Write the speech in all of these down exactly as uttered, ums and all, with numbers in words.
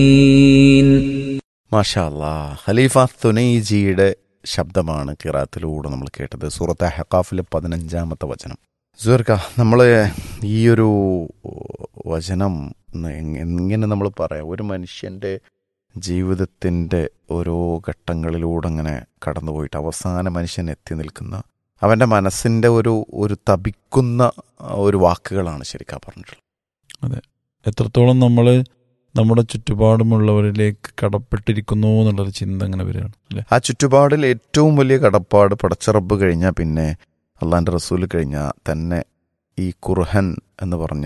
മാഷാ അല്ലാ, ഖലീഫ തുനൈജിയുടെ ശബ്ദമാണ് ഖിറാത്തിലൂടെ നമ്മൾ കേട്ടത്. സൂറത്ത് അഹ്ഖാഫിലെ പതിനഞ്ചാമത്തെ വചനം. സുഹൃക്ക, നമ്മൾ ഈ ഒരു വചനം എങ്ങനെ നമ്മൾ പറയാം, ഒരു മനുഷ്യൻ്റെ ജീവിതത്തിൻ്റെ ഓരോ ഘട്ടങ്ങളിലൂടെ അങ്ങനെ കടന്നുപോയിട്ട് അവസാന മനുഷ്യൻ എത്തി നിൽക്കുന്ന അവൻ്റെ മനസ്സിൻ്റെ ഒരു ഒരു തപിക്കുന്ന ഒരു വാക്കുകളാണ് ശരിക്കും പറഞ്ഞിട്ടുള്ളത്. അതെ, എത്രത്തോളം നമ്മൾ നമ്മുടെ ചുറ്റുപാടുമുള്ളവരിലേക്ക് കടപ്പെട്ടിരിക്കുന്നു എന്നുള്ളൊരു ചിന്ത അങ്ങനെ വരികയാണ് അല്ലേ. ആ ചുറ്റുപാടിൽ ഏറ്റവും വലിയ കടപ്പാട് പടച്ചറബ് കഴിഞ്ഞാൽ പിന്നെ അള്ളാൻ്റെ റസൂൽ കഴിഞ്ഞാൽ തന്നെ ഈ ഖുർഹൻ എന്ന് പറഞ്ഞ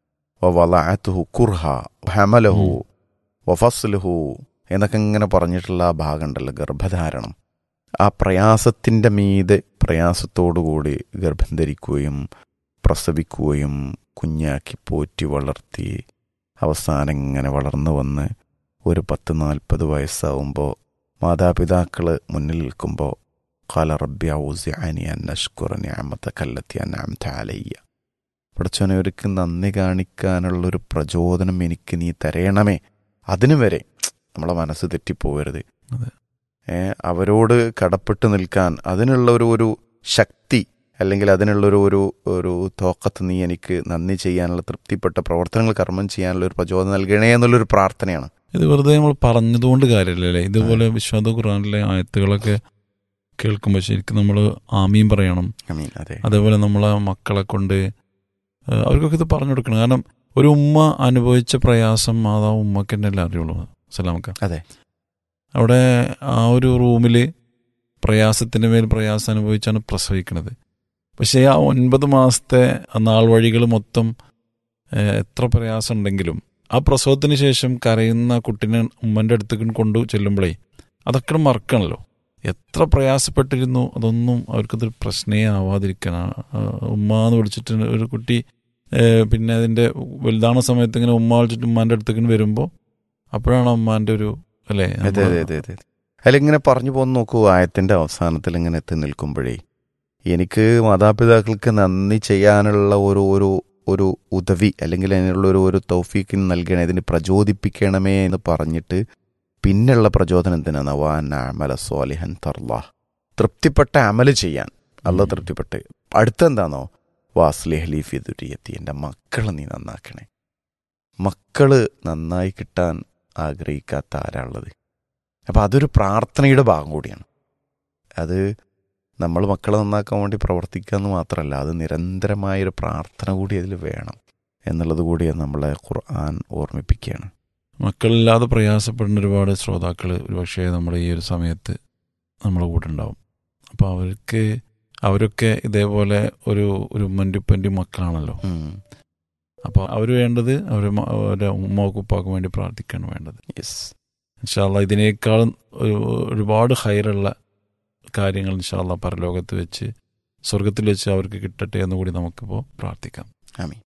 വലഅതുഹു ഖുർഹ ഹമലഹു വഫസ്ലുഹു എന്നൊക്കെ ഇങ്ങനെ പറഞ്ഞിട്ടുള്ള ആ ഭാഗം ഉണ്ടല്ലോ, ഗർഭധാരണം. ആ പ്രയാസത്തിൻ്റെ മീതെ പ്രയാസത്തോടുകൂടി ഗർഭം ധരിക്കുകയും പ്രസവിക്കുകയും കുഞ്ഞാക്കി പോറ്റി വളർത്തി അവസാനം ഇങ്ങനെ വളർന്നു വന്ന് ഒരു പത്ത് നാൽപ്പത് വയസ്സാവുമ്പോൾ മാതാപിതാക്കൾ മുന്നിൽ നിൽക്കുമ്പോൾ ഖാല റബ്ബി ഔസിഅനി അൻ അശ്കുറ നിഅമതക അല്ലതി അൻഅംത അലയ്യ, പടച്ചോനെ ഒരിക്കൽ നന്ദി കാണിക്കാനുള്ളൊരു പ്രചോദനം എനിക്ക് നീ തരയണമേ. അതിനു വരെ നമ്മളെ മനസ്സ് തെറ്റിപ്പോകരുത്. ഏ അവരോട് കടപ്പെട്ട് നിൽക്കാൻ അതിനുള്ള ഒരു ഒരു ശക്തി അല്ലെങ്കിൽ അതിനുള്ളൊരു ഒരു ഒരു തോക്കത്ത് നീ എനിക്ക് നന്ദി ചെയ്യാനുള്ള തൃപ്തിപ്പെട്ട പ്രവർത്തനങ്ങൾ കർമ്മം ചെയ്യാനുള്ള ഒരു പ്രചോദനം നൽകണേ എന്നുള്ളൊരു പ്രാർത്ഥനയാണ്. ഇത് വെറുതെ നമ്മൾ പറഞ്ഞതുകൊണ്ട് കാര്യമില്ലല്ലേ. ഇതുപോലെ വിശുദ്ധ ഖുർആനിലെ ആയത്തുകളൊക്കെ കേൾക്കുമ്പോൾ ശരിക്കും നമ്മൾ ആമീൻ പറയണം. അതേപോലെ നമ്മളെ മക്കളെ കൊണ്ട് അവർക്കൊക്കെ ഇത് പറഞ്ഞു കൊടുക്കണം. കാരണം ഒരു ഉമ്മ അനുഭവിച്ച പ്രയാസം അത് ആ ഉമ്മക്ക് തന്നെ അറിയുള്ളൂ. സലാമക്ക, അതെ, അവിടെ ആ ഒരു റൂമിൽ പ്രയാസത്തിൻ്റെ മേൽ പ്രയാസം അനുഭവിച്ചാണ് പ്രസവിക്കുന്നത്. പക്ഷേ ആ ഒൻപത് മാസത്തെ നാൾ വഴികൾ മൊത്തം എത്ര പ്രയാസം ഉണ്ടെങ്കിലും ആ പ്രസവത്തിന് ശേഷം കരയുന്ന കുട്ടീനെ ഉമ്മൻ്റെ അടുത്തേക്ക് കൊണ്ടു ചെല്ലുമ്പോഴേ അതൊക്കെ മറക്കണല്ലോ. എത്ര പ്രയാസപ്പെട്ടിരുന്നു അതൊന്നും അവർക്കതൊരു പ്രശ്നമേ ആവാതിരിക്കാനാണ്. ഉമ്മ എന്ന് വിളിച്ചിട്ട് ഒരു കുട്ടി പിന്നെ അതിൻ്റെ വലുതാണ സമയത്ത് ഇങ്ങനെ ഉമ്മ വിളിച്ചിട്ട് ഉമ്മാൻ്റെ അടുത്തേക്ക് വരുമ്പോൾ അപ്പോഴാണ് ഉമ്മാൻ്റെ ഒരു അല്ലേ. അതെ അതെ അതെ അതെ അതിലിങ്ങനെ പറഞ്ഞു പോന്ന് നോക്കൂ. ആയത്തിൻ്റെ അവസാനത്തിൽ ഇങ്ങനെ എത്തി നിൽക്കുമ്പോഴേ എനിക്ക് മാതാപിതാക്കൾക്ക് നന്ദി ചെയ്യാനുള്ള ഒരു ഒരു ഒരു ഉദവി അല്ലെങ്കിൽ അതിനുള്ള ഒരു ഒരു തൗഫീഖ് നൽകണേ, ഇതിന് പ്രചോദിപ്പിക്കണമേ എന്ന് പറഞ്ഞിട്ട് പിന്നെയുള്ള പ്രചോദനം എന്തിനാണ്? വാൻ അമല സ്വാലിഹൻ തർലാഹ്, തൃപ്തിപ്പെട്ട അമല് ചെയ്യാൻ അല്ല തൃപ്തിപ്പെട്ട്. അടുത്തെന്താണോ വാസ്ലിഹ് ലീ ഫി ദുരിയത്തി, എൻ്റെ മക്കളെ നീ നന്നാക്കണേ. മക്കള് നന്നായി കിട്ടാൻ ആഗ്രഹിക്കാത്ത ആരാളുള്ളത്? അപ്പം അതൊരു പ്രാർത്ഥനയുടെ ഭാഗം കൂടിയാണ്. അത് നമ്മൾ മക്കളെ നന്നാക്കാൻ വേണ്ടി പ്രവർത്തിക്കുക എന്ന് മാത്രമല്ല, അത് നിരന്തരമായൊരു പ്രാർത്ഥന കൂടി അതിൽ വേണം എന്നുള്ളത് കൂടി നമ്മളെ ഖുർആൻ ഓർമ്മിപ്പിക്കുകയാണ്. മക്കളില്ലാതെ പ്രയാസപ്പെടുന്ന ഒരുപാട് ശ്രോതാക്കൾ ഒരുപക്ഷെ നമ്മുടെ ഈ ഒരു സമയത്ത് നമ്മുടെ കൂടെ ഉണ്ടാവും. അപ്പോൾ അവർക്ക് അവരൊക്കെ ഇതേപോലെ ഒരു ഒരു ഉമ്മൻ്റെ മക്കളാണല്ലോ. അപ്പോൾ അവർ വേണ്ടത് അവർ അവരുടെ ഉമ്മാക്കും ഉപ്പാക്കും വേണ്ടി പ്രാർത്ഥിക്കുകയാണ് വേണ്ടത്. യെസ്, ഇൻഷാ അല്ലാഹ് ഇതിനേക്കാളും ഒരു ഒരുപാട് ഹൈറുള്ള കാര്യങ്ങൾ ഇൻഷാ അല്ലാഹ് പരലോകത്ത് വെച്ച് സ്വർഗത്തിൽ വെച്ച് അവർക്ക് കിട്ടട്ടെ എന്നുകൂടി നമുക്കിപ്പോൾ പ്രാർത്ഥിക്കാം. ആമീൻ.